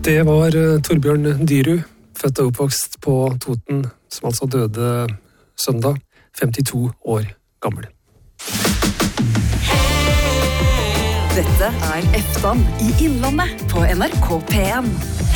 Det var Torbjørn Dyrud, født og oppvokst på Toten, som altså døde søndag, 52 år gammel. Dette Eftan I Innlandet på NRK P1.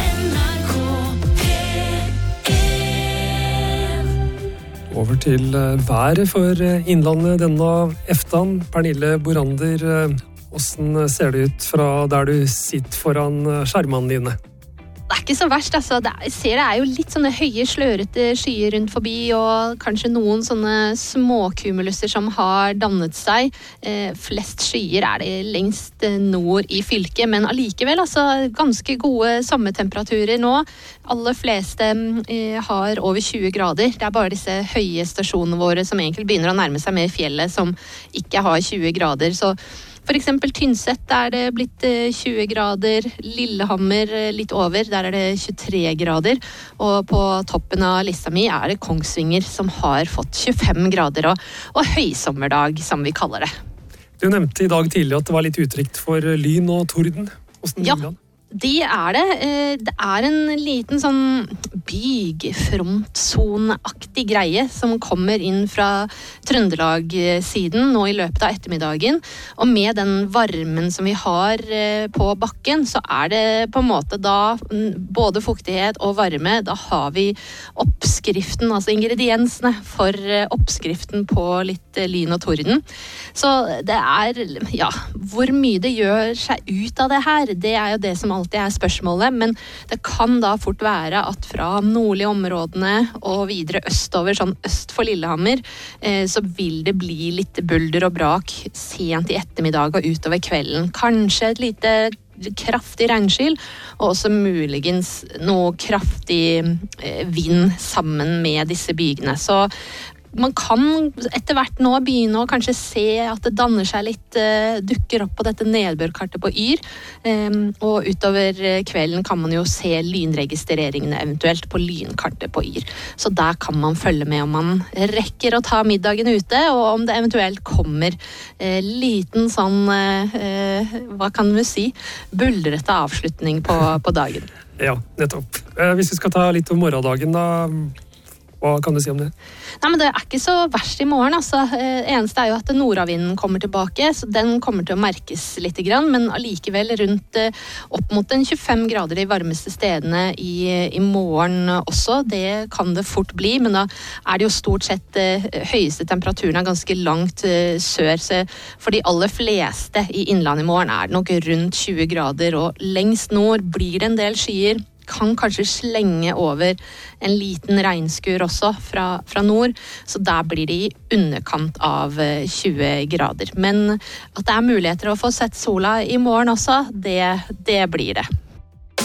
Over til været for Innlandet denne Eftan. Pernille Borander, hvordan ser det ut fra der du sitter foran skjermene dine? Det ikke så verst, altså. Jeg ser det jo litt sånne høye, slørete skyer rundt forbi, og kanskje noen sånne småkumulusser som har dannet seg. Flest skyer det lengst nord I fylket, men allikevel altså, ganske gode sommertemperaturer nå. Aller fleste har over 20 grader. Det bare disse høye stasjonene våre som egentlig begynner å nærme seg mer fjellet, som ikke har 20 grader, så for eksempel Tynset, der det blitt 20 grader, Lillehammer litt over, der det 23 grader, og på toppen av lista mi det Kongsvinger som har fått 25 grader, og høysommerdag, som vi kaller det. Du nevnte I dag tidlig at det var litt utrygt for lyn og torden. Hvordan ja. Det det. Det en liten sånn bygfrontsoneaktig greie som kommer inn fra Trøndelag-siden nå I løpet av ettermiddagen. Og med den varmen som vi har på bakken, så det på en måte da både fuktighet og varme. Da har vi oppskriften, altså ingrediensene for oppskriften på litt lyn og torden. Så det ja, hvor mye det gjør seg ut av det her, det jo det som alltid spørsmålet, men det kan da fort være at fra nordlige områdene og videre østover, sånn øst for Lillehammer, så vil det bli litt bulder og brak sent I ettermiddag og utover kvelden. Kanskje et lite kraftig regnskyll, og også muligens noe kraftig vind sammen med disse bygene. Så man kan etter hvert nå begynne å kanskje se at det danner seg litt, dukker opp på dette nedbørkartet på Yr, og utover kvelden kan man jo se lynregistreringene eventuelt på lynkartet på Yr. Så der kan man følge med om man rekker å ta middagen ute, og om det eventuelt kommer liten sånn, hva kan vi si, buldrete avslutning på dagen. Ja, nettopp. Hvis vi skal ta litt om morgendagen da, hva kan du si om det? Nei, men det ikke så verst I morgen, altså. Eneste jo at nordavinden kommer tilbake, så den kommer til å merkes litt grann, men allikevel rundt opp mot den 25 grader de varmeste stedene I morgen også. Det kan det fort bli, men da det jo stort sett høyeste temperaturen ganske langt sør, så for de aller fleste I innlandet I morgen det nok rundt 20 grader, og lengst nord blir det en del skyer, kan kanskje slenge over en liten regnskur også fra nord, så der blir det I underkant av 20 grader. Men at det muligheter å få sett sola I morgen også, det blir det.